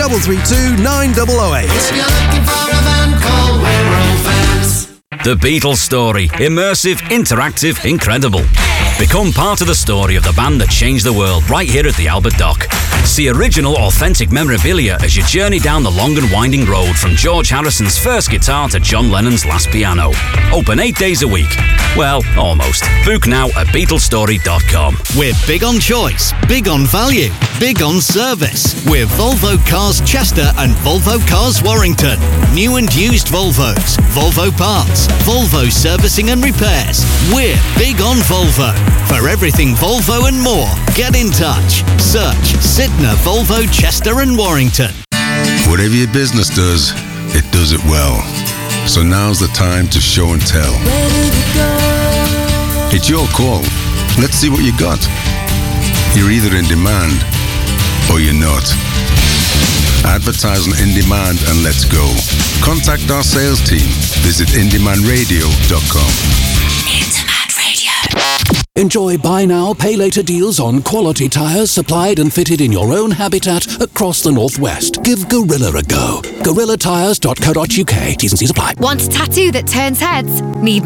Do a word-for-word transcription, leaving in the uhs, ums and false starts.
double three two nine zero zero eight. If you're looking for a van, call Wirral Vans. The Beatles story. Immersive, interactive, incredible. Become part of the story of the band that changed the world right here at the Albert Dock. See original, authentic memorabilia as you journey down the long and winding road from George Harrison's first guitar to John Lennon's last piano. Open eight days a week. Well, almost. Book now at Beatles Story dot com. We're big on choice, big on value, big on service. We're Volvo Cars Chester and Volvo Cars Warrington. New and used Volvos, Volvo parts, Volvo servicing and repairs. We're big on Volvo. For everything Volvo and more, get in touch. Search Sidner Volvo Chester and Warrington. Whatever your business does, it does it well. So now's the time to show and tell. It's your call. Let's see what you got. You're either in demand or you're not. Advertise on In Demand and let's go. Contact our sales team. Visit in demand radio dot com. Enjoy buy now, pay later deals on quality tyres supplied and fitted in your own habitat across the Northwest. Give Gorilla a go. gorilla tyres dot co dot uk. T's and C's apply. Want a tattoo that turns heads? Need